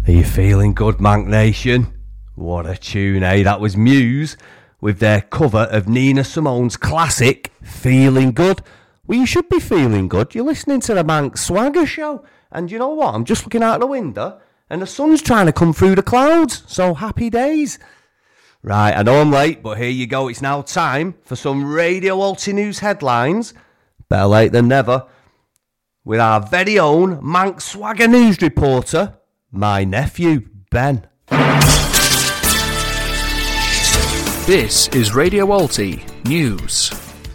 Are you feeling good, Manc Nation? What a tune, eh? That was Muse with their cover of Nina Simone's classic, Feeling Good. Well, you should be feeling good. You're listening to the Manc Swagger Show. And you know what? I'm just looking out the window and the sun's trying to come through the clouds. So happy days. Right, I know I'm late, but here you go. It's now time for some Radio Alty News headlines. Better late than never. With our very own Manc Swagger News reporter, my nephew, Ben. This is Radio Alty News.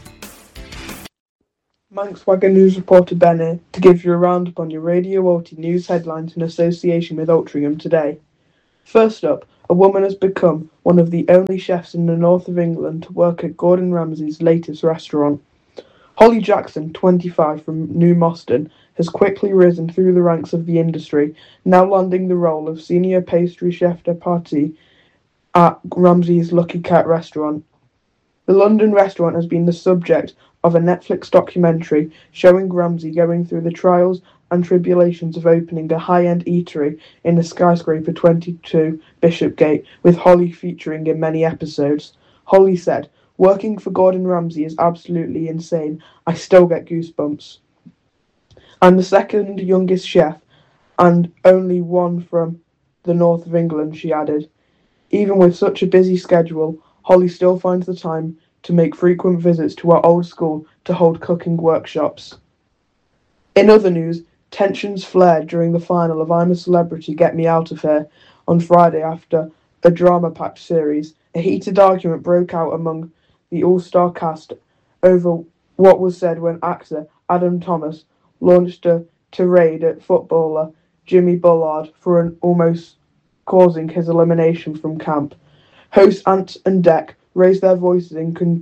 Manc Swagger News reporter Ben here to give you a roundup on your Radio Alty News headlines in association with Altrincham today. First up, a woman has become one of the only chefs in the north of England to work at Gordon Ramsay's latest restaurant. Holly Jackson, 25, from New Moston, has quickly risen through the ranks of the industry, now landing the role of senior pastry chef de partie at Ramsay's Lucky Cat restaurant. The London restaurant has been the subject of a Netflix documentary showing Ramsay going through the trials and tribulations of opening a high-end eatery in the skyscraper 22 Bishopgate, with Holly featuring in many episodes. Holly said, "Working for Gordon Ramsay is absolutely insane. I still get goosebumps. I'm the second youngest chef and only one from the north of England," she added. Even with such a busy schedule, Holly still finds the time to make frequent visits to our old school to hold cooking workshops. In other news, tensions flared during the final of I'm a Celebrity, Get Me Out of Here on Friday after a drama-packed series. A heated argument broke out among the all-star cast over what was said when actor Adam Thomas launched a tirade at footballer Jimmy Bullard for almost causing his elimination from camp. Hosts Ant and Dec raised their voices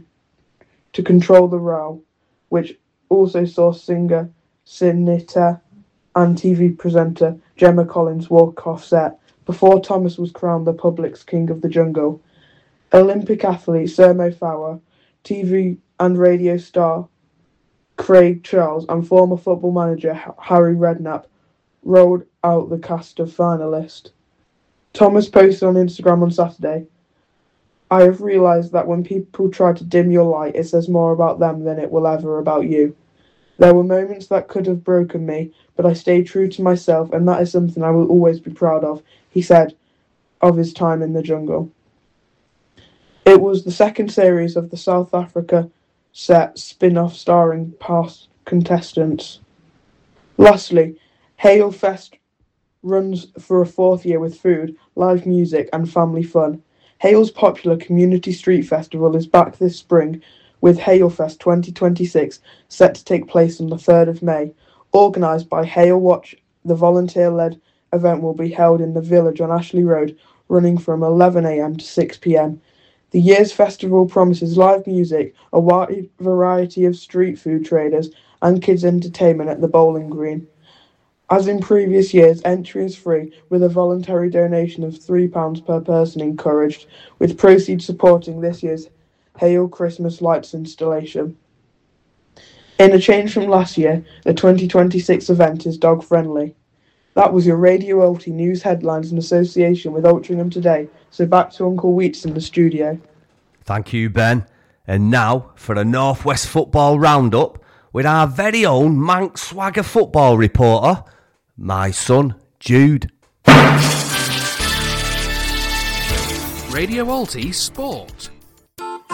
to control the row, which also saw singer Sinita and TV presenter Gemma Collins walk off set before Thomas was crowned the public's king of the jungle. Olympic athlete Sermo Fowler, TV and radio star Craig Charles, and former football manager Harry Redknapp rolled out the cast of finalists. Thomas posted on Instagram on Saturday, "I have realised that when people try to dim your light, it says more about them than it will ever about you. There were moments that could have broken me, but I stayed true to myself, and that is something I will always be proud of," he said of his time in the jungle. It was the second series of the South Africa set spin-off starring past contestants. Lastly, Hail Fest runs for a fourth year with food, live music and family fun. Hale's popular community street festival is back this spring, with Halefest 2026 set to take place on the 3rd of May. Organised by Hale Watch, the volunteer-led event will be held in the village on Ashley Road, running from 11 a.m. to 6 p.m. The year's festival promises live music, a wide variety of street food traders, and kids' entertainment at the bowling green. As in previous years, entry is free, with a voluntary donation of £3 per person encouraged, with proceeds supporting this year's Hale Christmas lights installation. In a change from last year, the 2026 event is dog-friendly. That was your Radio Alty News headlines in association with Altrincham today, so back to Uncle Wheats in the studio. Thank you, Ben. And now for a North West football roundup with our very own Manc Swagger football reporter, my son, Jude. Radio Alty Sport.